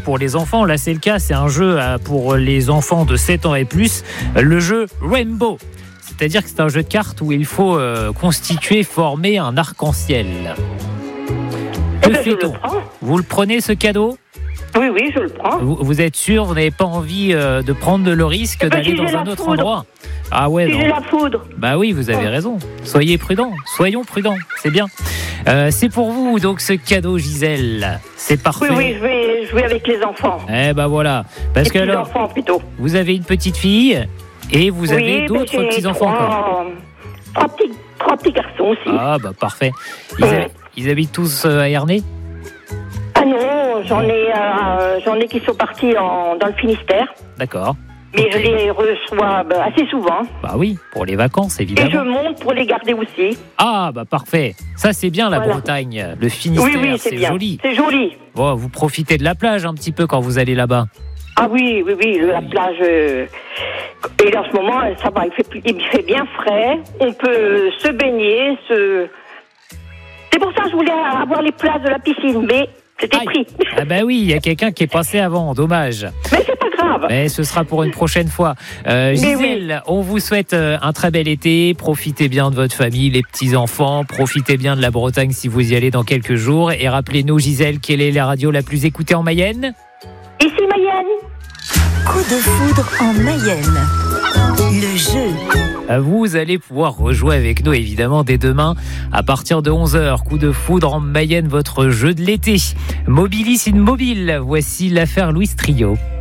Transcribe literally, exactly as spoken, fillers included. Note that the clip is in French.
pour les enfants. Là, c'est le cas. C'est un jeu pour les enfants de sept ans et plus. Le jeu Rainbow. C'est-à-dire que c'est un jeu de cartes où il faut euh, constituer, former un arc-en-ciel. Que ben, fait-on ? Vous le prenez, ce cadeau ? Oui, oui, je le prends. Vous, vous êtes sûr, vous n'avez pas envie euh, de prendre le risque ben, d'aller si dans un autre foudre. endroit ? Ah ouais, si non. j'ai la foudre. Bah oui, vous avez raison. Soyez prudents, soyons prudents, c'est bien. Euh, c'est pour vous donc ce cadeau, Gisèle. C'est parfait. Oui, oui, je vais jouer avec les enfants. Eh ben voilà. Parce les que alors, enfants plutôt. vous avez une petite fille et vous oui, avez ben d'autres j'ai petits enfants trois, encore. Trois petits, trois petits garçons aussi. Ah bah parfait. Ils, Ouais. hab- ils habitent tous euh, à Ernée ? Ah non, j'en ai, euh, j'en ai qui sont partis en, dans le Finistère. D'accord. Mais je les reçois ben, assez souvent. Bah oui, pour les vacances Et je évidemment. monte pour les garder aussi. Ah bah parfait. Ça c'est bien la Voilà. Bretagne, le Finistère, Oui, oui, c'est, c'est bien. joli. C'est joli. Bon, vous profitez de la plage un petit peu quand vous allez là-bas. Ah oui, oui, oui, la plage. euh, Et en ce moment, ça va, il fait, plus- il fait bien frais. On peut se baigner, se. C'est pour ça que je voulais avoir les places de la piscine, mais c'était Aïe. pris. Ah bah oui, il y a quelqu'un qui est passé avant, dommage. Mais c'est pas grave. Mais ce sera pour une prochaine fois. Euh, Mais Gisèle, on vous souhaite euh, un très bel été. Profitez bien de votre famille, les petits-enfants. Profitez bien de la Bretagne si vous y allez dans quelques jours. Et rappelez-nous, Gisèle, quelle est la radio la plus écoutée en Mayenne ? Ici, Mayenne. Coup de foudre en Mayenne. Le jeu. Vous allez pouvoir rejouer avec nous, évidemment, dès demain, à partir de onze heures. Coup de foudre en Mayenne, votre jeu de l'été. Mobilis in mobile, voici l'affaire Louis Trio.